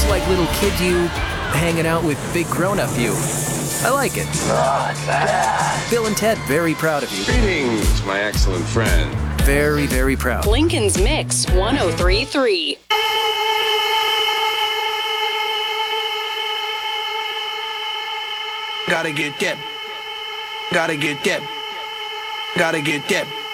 like little kid you hanging out with big grown-up you. I like it. Bill and Ted, very proud of you. Greetings, my excellent friend. Very, very proud. Lincoln's Mix 1033. Gotta get that. Gotta get that. Gotta get that.